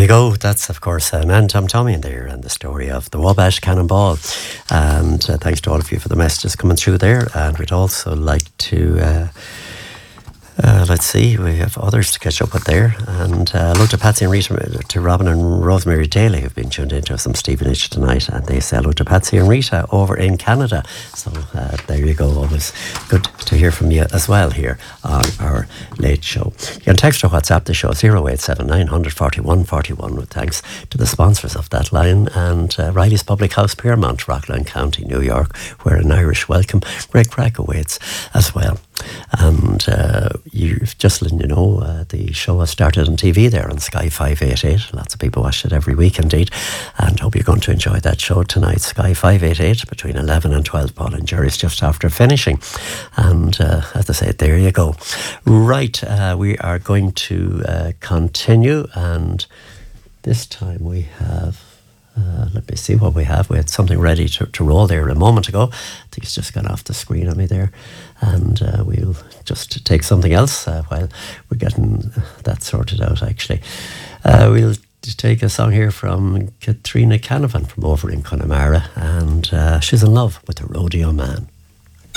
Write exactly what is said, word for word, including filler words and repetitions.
you go. That's, of course, uh, Nan Tom Tommy in there and the story of the Wabash Cannonball. And uh, thanks to all of you for the messages coming through there. And we'd also like to... Uh, Uh, let's see, we have others to catch up with there. And uh, hello to Patsy and Rita, to Robin and Rosemary Daly, who've been tuned into some Stevenage tonight. And they say hello to Patsy and Rita over in Canada. So uh, there you go. Always good to hear from you as well here on our late show. You can text or WhatsApp the show zero eight seven nine four one four one with thanks to the sponsors of that line and uh, Riley's Public House, Piermont, Rockland County, New York, where an Irish welcome great crack awaits as well. And uh, you just letting you know, uh, the show has started on T V there on Sky five eighty-eight. Lots of people watch it every week indeed, and hope you're going to enjoy that show tonight. Sky five eighty-eight between eleven and twelve. Paul and Jerry's just after finishing, and uh, as I said, there you go. Right, uh, we are going to uh, continue, and this time we have. Uh, let me see what we have. We had something ready to, to roll there a moment ago. I think it's just gone off the screen on me there. And uh, we'll just take something else uh, while we're getting that sorted out, actually. Uh, we'll take a song here from Katrina Canavan from over in Connemara. And uh, she's in love with the rodeo man.